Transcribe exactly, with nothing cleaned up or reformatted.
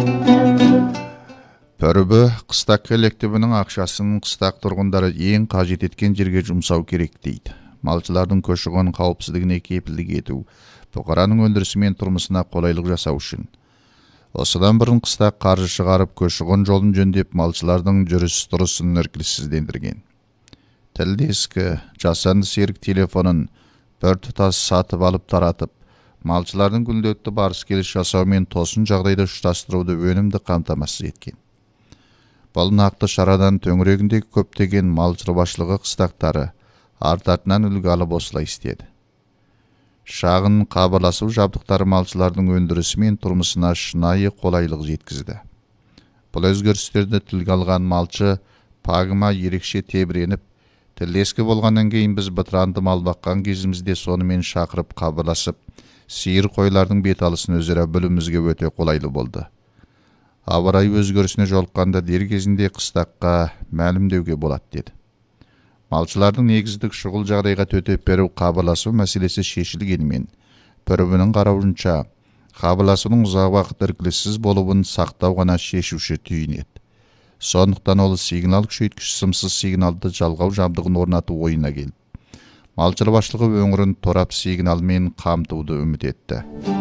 Пөрүбі қыстақ коллективінің ақшасын қыстақ тұрғындары ең қажет еткен жерге жұмсау керек дейді. Малшылардың көші-қон қауіпсіздігіне кепілдік ету, бұқараның өндірісі мен тұрмысына қолайлық жасау үшін. Осыдан бұрын қыстақ қаржы шығарып, көші-қон жолын жөндеп, малшылардың жүріс-тұрысын іркіліссіздендірген. Тілдескі, жасанды серік телефонын бір тұтас сатып алып таратып, малшылардың күнделікті барыс-келіс жасау мен тосын жағдайда ұштастыруды өнімді қамтамасыз еткен. Бұл нақты шарадан төңірегіндегі көптеген мал шаруашылығы қыстақтары артатынан үлгі алып осылай істеді. Шағын хабарласу жабдықтары малшылардың өндірісі мен тұрмысына шынайы қолайлық жеткізді. Бұл өзгерістерді тілге алған малшы Пагма ерекше тебіреніп, тілдескі болғаннан кейін біз бытыранды мал баққан кезімізде сонымен шақырып хабарласып, сиыр қойлардың беталысын өзара білуімізге өте қолайлы болды. Ауа райы өзгерісіне жолыққанда дер кезінде қыстаққа мәлімдеуге болады деді. Малшылардың негіздік шұғыл жағдайға төтеп беру хабарласу мәселесі шешілгенімен, пөрүбінің қарауынша, хабарласудың ұзақ уақыт іркіліссіз болуын сақтау ғана шешуші түйін еді. Сондықтан ол сигнал күшейткіш сымсыз сигналды жалғау жабдығын орнату ойына келді. Мал шаруашылығы өңірін торап сигналмен қамтуды үміт етті.